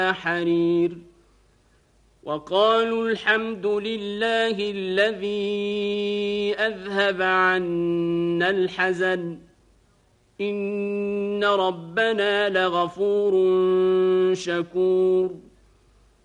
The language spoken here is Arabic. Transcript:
حرير وقالوا الحمد لله الذي أذهب عنا الحزن إن ربنا لغفور شكور